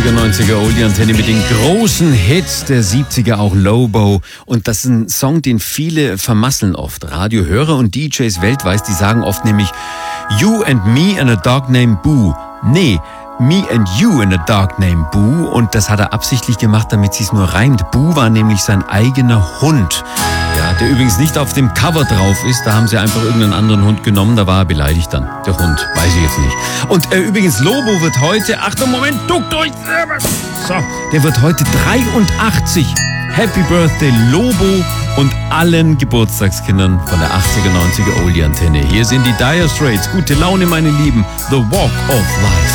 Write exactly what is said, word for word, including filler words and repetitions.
achtziger, neunziger Oldie-Antenne mit den großen Hits der siebziger, auch Lobo. Und das ist ein Song, den viele vermasseln oft. Radiohörer und D Js weltweit, die sagen oft nämlich You and me and a dog named Boo. Nee, Me and You in a Dog Named Boo. Und das hat er absichtlich gemacht, damit sie es nur reimt. Boo war nämlich sein eigener Hund. Ja, der übrigens nicht auf dem Cover drauf ist. Da haben sie einfach irgendeinen anderen Hund genommen. Da war er beleidigt dann. Der Hund. Weiß ich jetzt nicht. Und äh, übrigens, Lobo wird heute... Achtung, Moment, duckt euch! So, der wird heute dreiundachtzig. Happy Birthday, Lobo und allen Geburtstagskindern von der achtziger, neunziger Oldie-Antenne. Hier sind die Dire Straits. Gute Laune, meine Lieben. The Walk of Life.